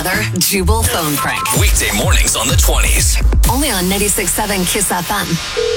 another Jubal phone prank. Weekday mornings on the 20s. Only on 96.7 Kiss FM.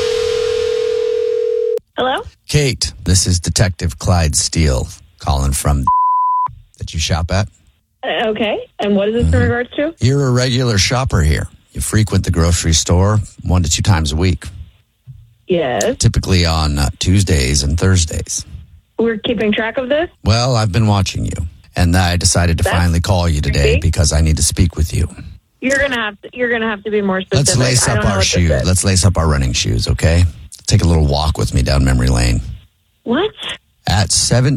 Hello? Kate, this is Detective Clyde Steele calling from that you shop at. Okay. And what is this in regards to? You're a regular shopper here. You frequent the grocery store 1 to 2 times a week, Yes. typically on Tuesdays and Thursdays. We're keeping track of this? Well, I've been watching you, and I decided to finally call you today creepy. because I need to speak with you. You're gonna have to be more specific. Let's lace I up don't know our what this shoes. is. Let's lace up our running shoes, okay? Take a little walk with me down memory lane. What? At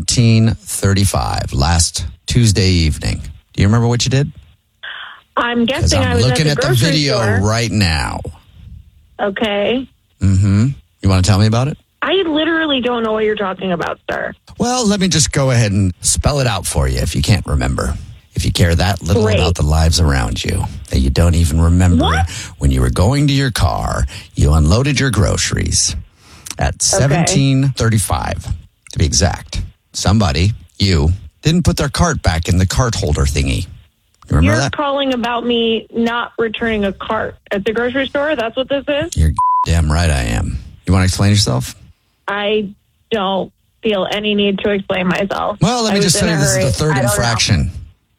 17:35 last Tuesday evening. Do you remember what you did? I'm Because guessing I I'm was looking at at the the grocery video store. right now. Okay. You want to tell me about it? I literally don't know what you're talking about, sir. Well, let me just go ahead and spell it out for you if you can't remember. If you care that little Great. about the lives around you, that you don't even remember What? when you were going to your car, you unloaded your groceries at 17:35, to be exact. Somebody, you, didn't put their cart back in the cart holder thingy. You remember You're that? calling about me not returning a cart at the grocery store? That's what this is? You're damn right I am. You want to explain yourself? I don't feel any need to explain myself. Well, let me I just was in say a this is hurry. the third I don't know. infraction.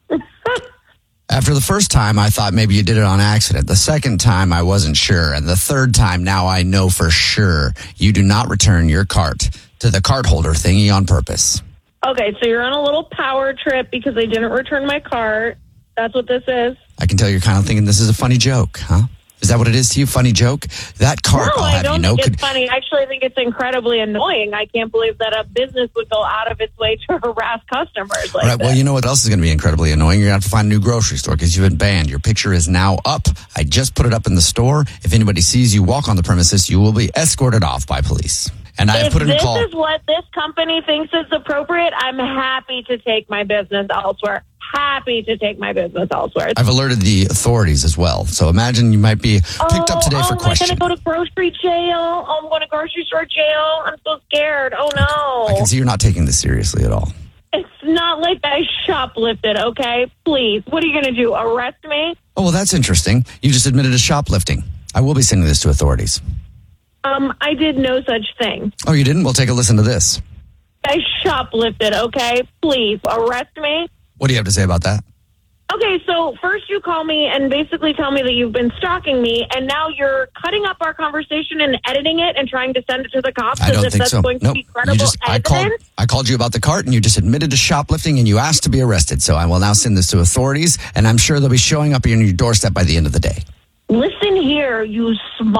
After the first time, I thought maybe you did it on accident. The second time, I wasn't sure. And the third time, now I know for sure you do not return your cart to the cart holder thingy on purpose. Okay, so you're on a little power trip because I didn't return my cart. That's what this is. I can tell you're kind of thinking this is a funny joke, huh? Is that what it is to you? Funny joke? That cart, No, I'll I have don't you know, think could... it's funny. Actually, I think it's incredibly annoying. I can't believe that a business would go out of its way to harass customers like Right, well, this. you know what else is going to be incredibly annoying? You're going to have to find a new grocery store because you've been banned. Your picture is now up. I just put it up in the store. If anybody sees you walk on the premises, you will be escorted off by police. And I have If put in a this call. is what this company thinks is appropriate, I'm happy to take my business elsewhere. Happy to take my business elsewhere. I've alerted the authorities as well. So imagine you might be picked up today for questioning. I'm going to go to grocery jail. I'm going to grocery store jail. I'm so scared. Oh, I no. can see you're not taking this seriously at all. It's not like I shoplifted, okay? Please. What are you going to do? Arrest me? Oh, well, that's interesting. You just admitted to shoplifting. I will be sending this to authorities. I did no such thing. Oh, you didn't? Well, take a listen to this. I shoplifted, okay? Please, arrest me. What do you have to say about that? Okay, so first you call me and basically tell me that you've been stalking me, and now you're cutting up our conversation and editing it and trying to send it to the cops I as don't if think that's so. going to Nope. be credible I evidence. called you about the cart, and you just admitted to shoplifting, and you asked to be arrested. So I will now send this to authorities, and I'm sure they'll be showing up on your doorstep by the end of the day. Listen here, you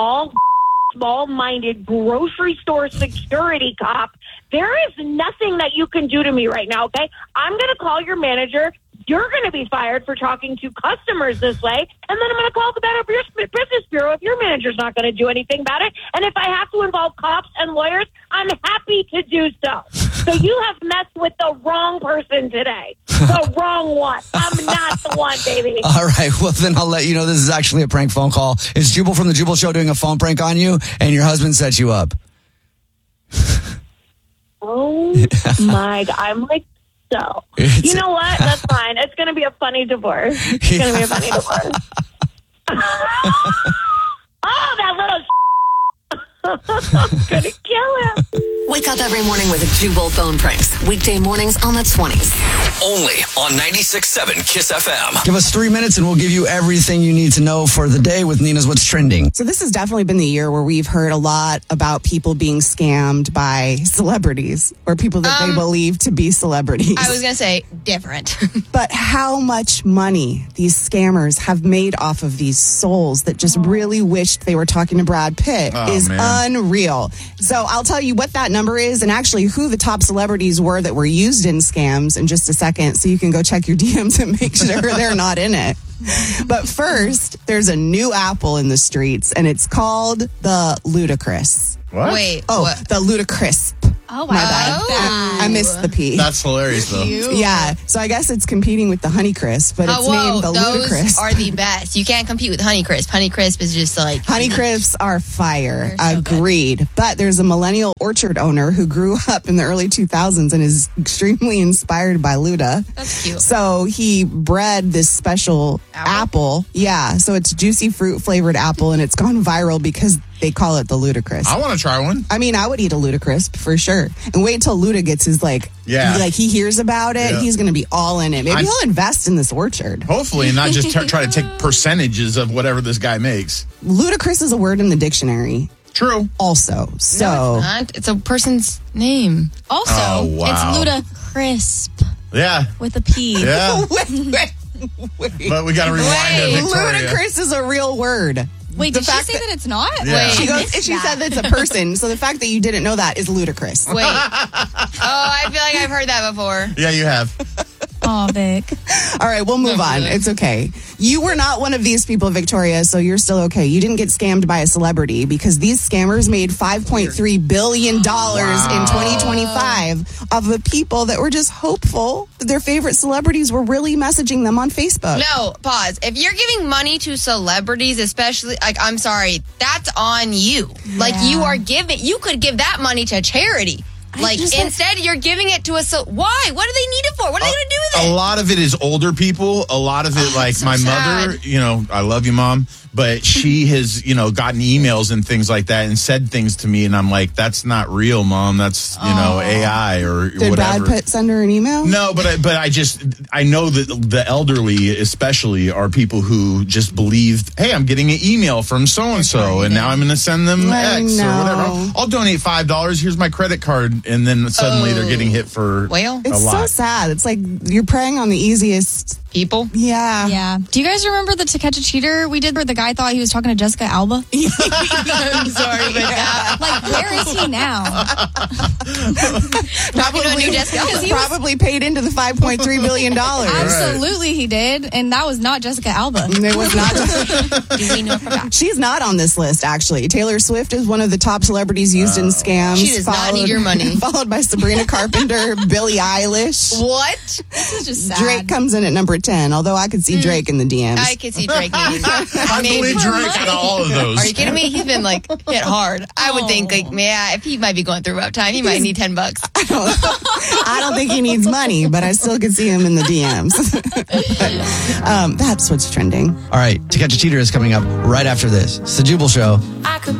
small-minded grocery store security cop. There is nothing that you can do to me right now, okay? I'm going to call your manager. You're going to be fired for talking to customers this way. And then I'm going to call the Better Business Bureau if your manager's not going to do anything about it. And if I have to involve cops and lawyers, I'm happy to do so. So you have messed with the wrong person today. The wrong one. I'm not the one, baby. All right. Well, then I'll let you know this is actually a prank phone call. It's Jubal from the Jubal Show doing a phone prank on you, and your husband set you up. Oh, my God. I'm like, so. You know what? That's fine. It's going to be a funny divorce. It's going to be a funny divorce. Oh, that little I'm going to kill him. Wake up every morning with Jubal phone pranks. Weekday mornings on the 20s. Only on 96.7 Kiss FM. Give us 3 minutes, and we'll give you everything you need to know for the day with Nina's What's Trending. So this has definitely been the year where we've heard a lot about people being scammed by celebrities or people that they believe to be celebrities. I was going to say different. But how much money these scammers have made off of these souls that just really wished they were talking to Brad Pitt is unreal. So I'll tell you what that number is and actually who the top celebrities were that were used in scams in just a second, so you can go check your DMs and make sure they're not in it. But first, there's a new apple in the streets, and it's called the Ludacris. Wait. Oh, what? the Ludacris. Oh, wow. My bad. Oh. I missed the P. That's hilarious, though. Yeah, so I guess it's competing with the Honeycrisp, but it's named the those Ludacrisp. are the best. You can't compete with Honeycrisp. Honeycrisp is just like Honeycrisps are fire. They're so Agreed. But there's a millennial orchard owner who grew up in the early 2000s and is extremely inspired by Luda. That's cute. So he bred this special apple. Yeah, so it's juicy fruit flavored apple, and it's gone viral because they call it the Ludacrisp. I want to try one. I mean, I would eat a Ludacrisp for sure. And wait till Luda gets his he hears about it. Yeah. He's going to be all in it. Maybe he'll invest in this orchard. Hopefully, and not just try to take percentages of whatever this guy makes. Ludicrous is a word in the dictionary. True. Also, so No, it's not. It's a person's name. Also, Oh, wow. it's Ludacrisp Yeah. with a P. Yeah. wait. But we got to rewind to Victoria. Ludicrous is a real word. Wait, The did she fact say that- that it's not? Yeah. She said that's a person. So the fact that you didn't know that is ludicrous. Wait. I feel like I've heard that before. Yeah, you have. Oh, Vic. All right, we'll move on. It's okay. You were not one of these people, Victoria, so you're still okay. You didn't get scammed by a celebrity because these scammers made $5.3 billion in 2025 of the people that were just hopeful that their favorite celebrities were really messaging them on Facebook. No, pause. If you're giving money to celebrities, especially, I'm sorry, that's on you. Like, you could give that money to charity. Instead, you're giving it to us. Why? What do they need it for? What are they going to do with it? A lot of it is older people. A lot of it, like so my sad. mother, I love you, Mom. But she has, gotten emails and things like that and said things to me. And I'm like, that's not real, Mom. That's, AI or Did whatever. Brad Pitt send her an email? No, but I know that the elderly especially are people who just believe, hey, I'm getting an email from so-and-so and now I'm going to send them I X or know. whatever. I'll donate $5. Here's my credit card. And then suddenly they're getting hit for Well, a It's so lot. sad. It's like you're preying on the easiest. people. Yeah. Yeah. Do you guys remember the To Catch a Cheater we did where the guy thought he was talking to Jessica Alba? I'm sorry, but that. Like, where is he now? Talking to a new Jessica Alba. He probably paid into the $5.3 billion. Absolutely, he did. And that was not Jessica Alba. It was not. Do we know for that? She's not on this list, actually. Taylor Swift is one of the top celebrities used in scams. She does not need your money. Followed by Sabrina Carpenter, Billie Eilish. What? This is just sad. Drake comes in at number 10, although I could see Drake in the DMs. I could see Drake needing I believe Drake in all of those. Are you kidding me? He's been hit hard. I would think if he might be going through a rough time, he might need $10. I don't think he needs money, but I still could see him in the DMs. That's what's trending. All right, To Catch a Cheater is coming up right after this. It's the Jubal Show. I could